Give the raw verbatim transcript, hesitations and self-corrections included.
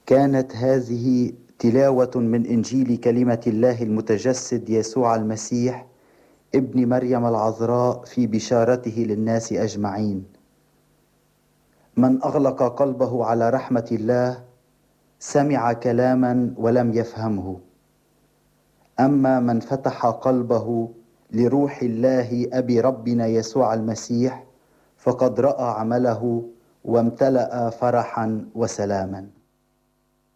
كانت هذه تلاوة من إنجيل كلمة الله المتجسد يسوع المسيح ابن مريم العذراء في بشارته للناس أجمعين. من أغلق قلبه على رحمة الله سمع كلاما ولم يفهمه، أما من فتح قلبه لروح الله أبي ربنا يسوع المسيح فقد رأى عمله وامتلأ فرحا وسلاما.